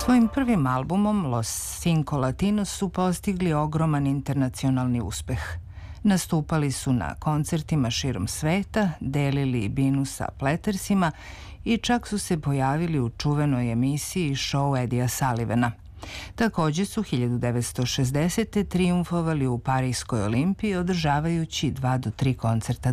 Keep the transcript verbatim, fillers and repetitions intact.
Svojim prvim albumom Los Cinco Latinos su postigli ogroman internacionalni uspeh. Nastupali su na koncertima širom sveta, delili binu sa Platersima i čak su se pojavili u čuvenoj emisiji show Edija Sullivana. Takođe su hiljadu devetsto šezdesete. trijumfovali u Pariskoj olimpiji održavajući dva do tri koncerta